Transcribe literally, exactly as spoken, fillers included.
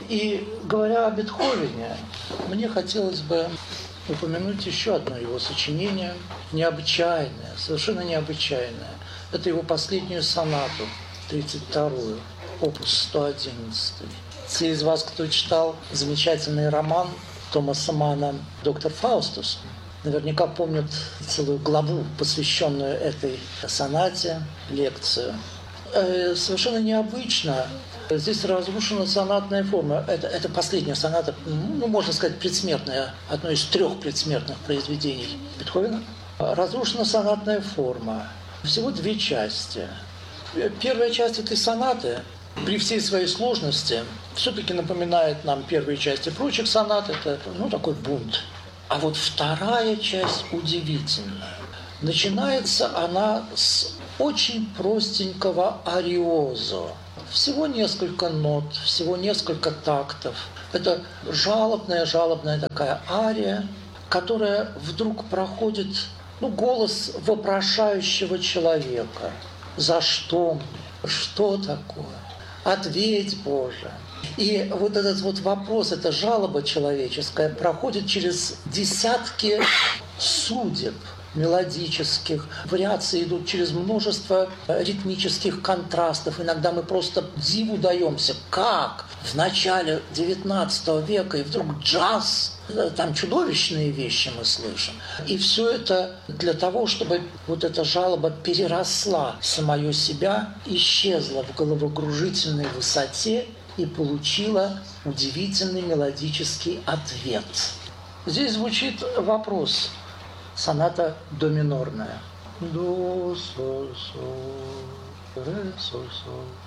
И говоря о Бетховене, мне хотелось бы упомянуть еще одно его сочинение, необычайное, совершенно необычайное. Это его последнюю сонату, тридцать вторую, опус сто одиннадцать. Те из вас, кто читал замечательный роман Томаса Манна «Доктор Фаустус», наверняка помнят целую главу, посвященную этой сонате, лекцию. Совершенно необычно. Здесь разрушена сонатная форма. Это, это последняя соната, ну, можно сказать, предсмертная, одно из трех предсмертных произведений Бетховена. Разрушена сонатная форма. Всего две части. Первая часть этой сонаты, при всей своей сложности, все-таки напоминает нам первые части прочих сонат. Это, ну, такой бунт. А вот вторая часть удивительная. Начинается она с очень простенького ариозо. Всего несколько нот, всего несколько тактов. Это жалобная-жалобная такая ария, которая вдруг проходит, ну, голос вопрошающего человека. За что? Что такое? Ответь, Боже. И вот этот вот вопрос, эта жалоба человеческая проходит через десятки судеб мелодических. Вариации идут через множество ритмических контрастов. Иногда мы просто диву даемся, как в начале девятнадцатого века и вдруг джаз, там чудовищные вещи мы слышим. И все это для того, чтобы вот эта жалоба переросла самое себя, исчезла в головокружительной высоте и получила удивительный мелодический ответ. Здесь звучит вопрос. Соната до минорная. До, соль, соль, ре, соль, соль.